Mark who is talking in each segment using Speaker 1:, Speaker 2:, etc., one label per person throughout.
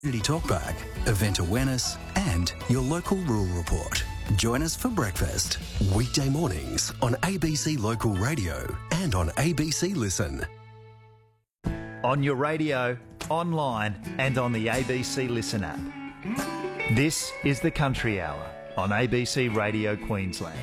Speaker 1: Community Talkback, event awareness, and your local rural report. Join us for breakfast. Weekday mornings on ABC Local Radio and on ABC Listen.
Speaker 2: On your radio, online and on the ABC Listen app. This is the Country Hour on ABC Radio Queensland.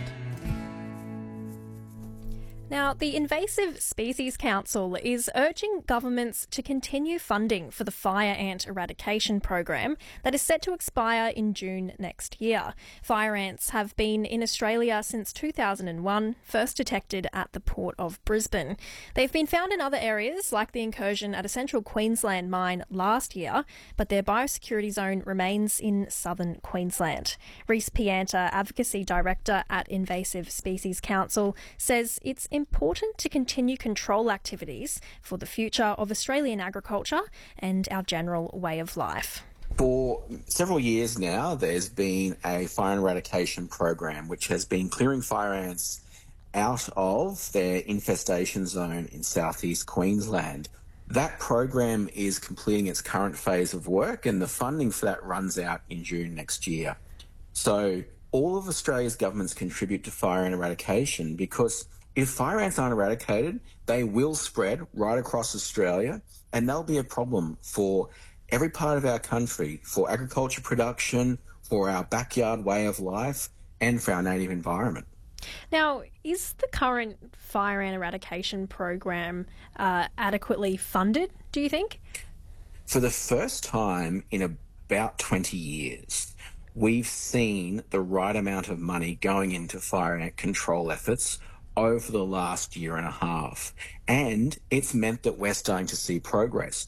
Speaker 3: Now, the Invasive Species Council is urging governments to continue funding for the fire ant eradication program that is set to expire in June next year. Fire ants have been in Australia since 2001, first detected at the Port of Brisbane. They've been found in other areas, like the incursion at a central Queensland mine last year, but their biosecurity zone remains in southern Queensland. Reese Pianta, Advocacy Director at Invasive Species Council, says it's important to continue control activities for the future of Australian agriculture and our general way of life.
Speaker 4: For several years now, there's been a fire eradication program which has been clearing fire ants out of their infestation zone in southeast Queensland. That program is completing its current phase of work, and the funding for that runs out in June next year. So all of Australia's governments contribute to fire ant eradication, because if fire ants aren't eradicated, they will spread right across Australia, and they'll be a problem for every part of our country, for agriculture production, for our backyard way of life, and for our native environment.
Speaker 3: Now, is the current fire ant eradication program adequately funded, do you think?
Speaker 4: For the first time in about 20 years, we've seen the right amount of money going into fire ant control efforts over the last year and a half. And it's meant that we're starting to see progress.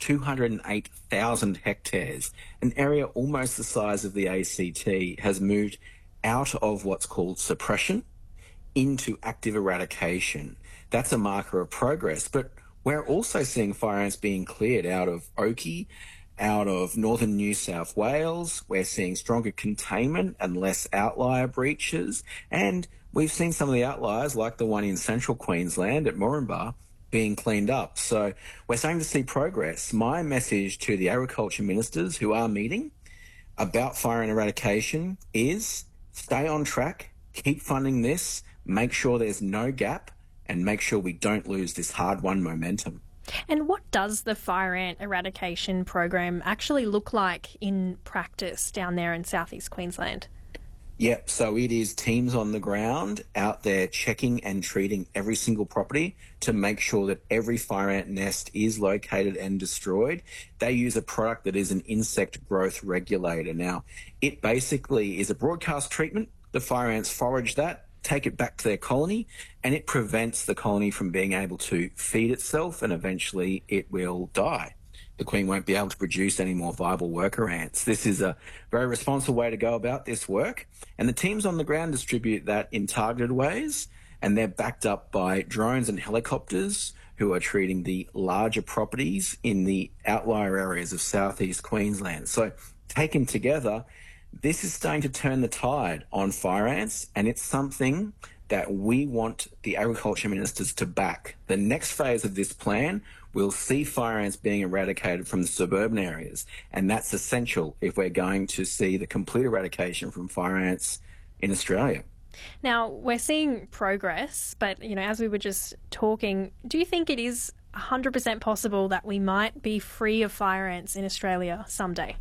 Speaker 4: 208,000 hectares, an area almost the size of the ACT, has moved out of what's called suppression into active eradication. That's a marker of progress. But we're also seeing fire ants being cleared out of Oakey, out of northern New South Wales. We're seeing stronger containment and less outlier breaches. And we've seen some of the outliers, like the one in central Queensland at Moranbah, being cleaned up. So we're starting to see progress. My message to the agriculture ministers who are meeting about fire ant eradication is stay on track, keep funding this, make sure there's no gap, and make sure we don't lose this hard-won momentum.
Speaker 3: And what does the fire ant eradication program actually look like in practice down there in southeast Queensland?
Speaker 4: Yep, so it is teams on the ground out there checking and treating every single property to make sure that every fire ant nest is located and destroyed. They use a product that is an insect growth regulator. Now, it basically is a broadcast treatment. The fire ants forage that, take it back to their colony, and it prevents the colony from being able to feed itself, and eventually it will die. The queen won't be able to produce any more viable worker ants. This is a very responsible way to go about this work, and the teams on the ground distribute that in targeted ways, and they're backed up by drones and helicopters who are treating the larger properties in the outlier areas of southeast Queensland. So taken together, this is starting to turn the tide on fire ants, and it's something that we want the agriculture ministers to back. The next phase of this plan will see fire ants being eradicated from the suburban areas, and that's essential if we're going to see the complete eradication from fire ants in Australia.
Speaker 3: Now, we're seeing progress, but, as we were just talking, do you think it is 100% possible that we might be free of fire ants in Australia someday?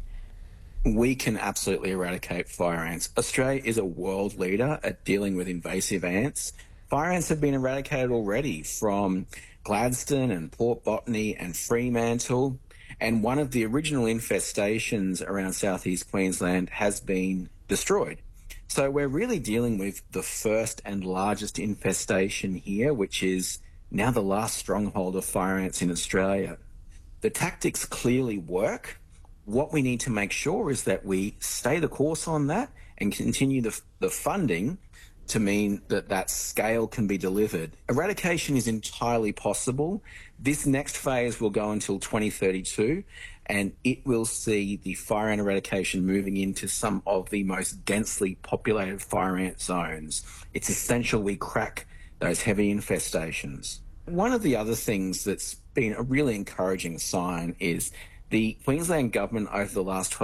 Speaker 4: We can absolutely eradicate fire ants. Australia is a world leader at dealing with invasive ants. Fire ants have been eradicated already from Gladstone and Port Botany and Fremantle, and one of the original infestations around southeast Queensland has been destroyed. So we're really dealing with the first and largest infestation here, which is now the last stronghold of fire ants in Australia. The tactics clearly work. What we need to make sure is that we stay the course on that and continue the funding to mean that that scale can be delivered. Eradication is entirely possible. This next phase will go until 2032, and it will see the fire ant eradication moving into some of the most densely populated fire ant zones. It's essential we crack those heavy infestations. One of the other things that's been a really encouraging sign is the Queensland government over the last 12